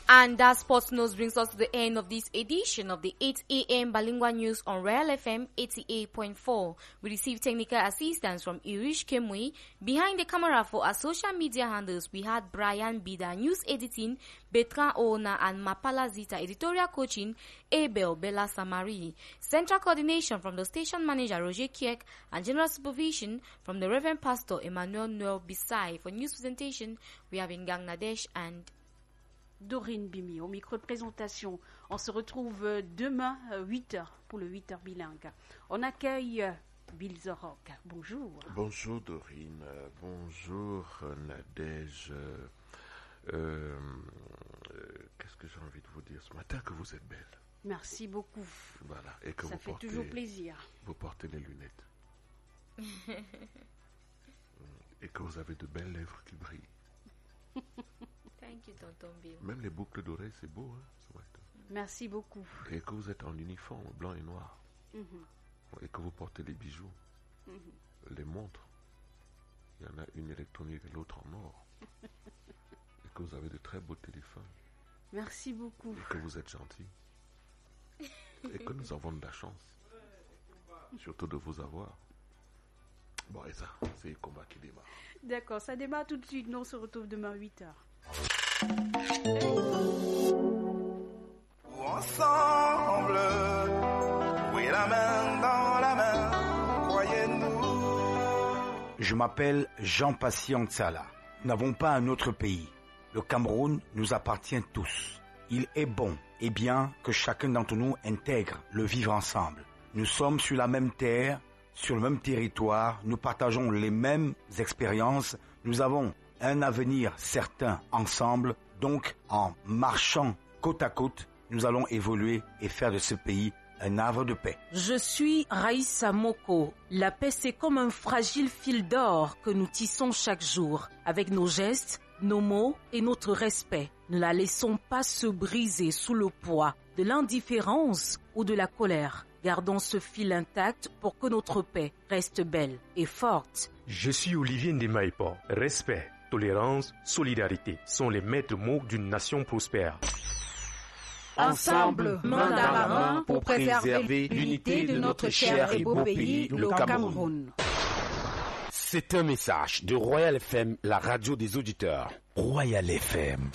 And that sports news brings us to the end of this edition of the 8 a.m. Bilingual News on Royal FM 88.4. We received technical assistance from Irish Kemwe. Behind the camera for our social media handles, we had Brian Bida, news editing, Bertrand Oona and Mapala Zita, editorial coaching, Abel Bella Samari. Central coordination from the station manager, Roger Kiek, and general supervision from the Reverend Pastor Emmanuel Noel Bisai. For news presentation, we have Ngang Nadesh and Dorine Bimi au micro de présentation. On se retrouve demain 8h pour le 8h bilingue. On accueille Bill Zorok. Bonjour. Bonjour Dorine. Bonjour Nadège. Qu'est-ce que j'ai envie de vous dire ce matin? Que vous êtes belle. Merci beaucoup. Voilà. Et que ça vous fait portez, toujours plaisir. Vous portez les lunettes. Et que vous avez de belles lèvres qui brillent. Thank you, Tonton Bill. Même les boucles d'oreilles, c'est beau, hein, ce matin. Merci beaucoup. Et que vous êtes en uniforme blanc et noir. Et que vous portez les bijoux, les montres. Il y en a une électronique et l'autre en or. Et que vous avez de très beaux téléphones. Merci beaucoup. Et que vous êtes gentil. Et que nous avons de la chance. Surtout de vous avoir. Bon, et ça, c'est le combat qui démarre. D'accord, ça démarre tout de suite. Nous on se retrouve demain 8h. Ensemble, oui, la main dans la main, croyez-nous. Je m'appelle Jean-Patient Tsala. Nous n'avons pas un autre pays. Le Cameroun nous appartient tous. Il est bon et bien que chacun d'entre nous intègre le vivre ensemble. Nous sommes sur la même terre, sur le même territoire, nous partageons les mêmes expériences, nous avons un avenir certain ensemble, donc en marchant côte à côte, nous allons évoluer et faire de ce pays un havre de paix. Je suis Raïssa Moko. La paix, c'est comme un fragile fil d'or que nous tissons chaque jour. Avec nos gestes, nos mots et notre respect, ne la laissons pas se briser sous le poids de l'indifférence ou de la colère. Gardons ce fil intact pour que notre paix reste belle et forte. Je suis Olivier Ndemaïpo. Respect, tolérance, solidarité sont les maîtres mots d'une nation prospère. Ensemble, main dans la main, pour préserver l'unité de notre cher et beau pays, le Cameroun. C'est un message de Royal FM, la radio des auditeurs. Royal FM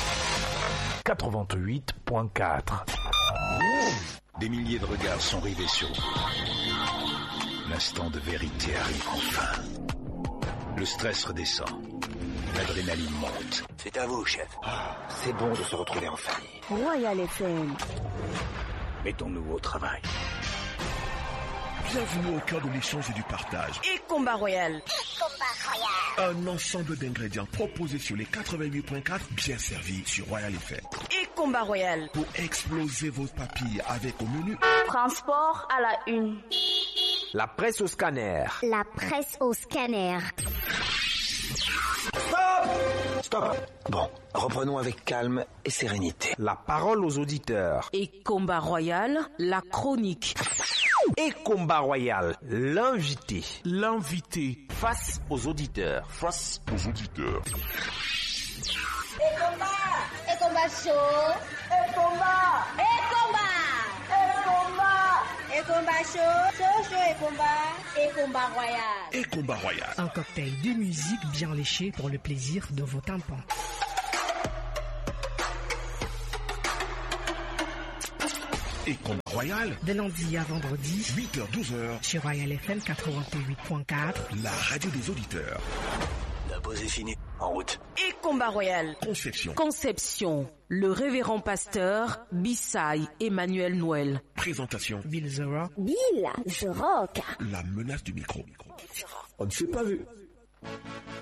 88.4. Des milliers de regards sont rivés sur vous. L'instant de vérité arrive enfin. Le stress redescend. L'adrénaline monte. C'est à vous, chef. C'est bon de se retrouver en famille. Royal FM. Mettons-nous au travail. Bienvenue au cœur de l'échange et du partage. Et Combat Royal. Un ensemble d'ingrédients proposés sur les 88.4, bien servis sur Royal FM. Et Combat Royal. Pour exploser vos papilles avec au menu. Transport à la une. La presse au scanner. La presse au scanner. Stop. Bon, reprenons avec calme et sérénité. La parole aux auditeurs. Et Combat Royal, la chronique. Et Combat Royal, l'invité. L'invité. Face aux auditeurs. Face aux auditeurs. Et combat chaud. Et combat. Et combat chaud et combat royal. Et combat royal. Un cocktail de musique bien léché pour le plaisir de vos tympans. Et combat royal. De lundi à vendredi, 8h-12h. Sur Royal FM 88.4. La radio des auditeurs. La pause est finie. En route. Et Combat Royal. Conception. Le révérend pasteur Bisai Emmanuel Noël. Présentation. Bill Zorok. Bill Zorok. La menace du micro. On ne s'est pas vu.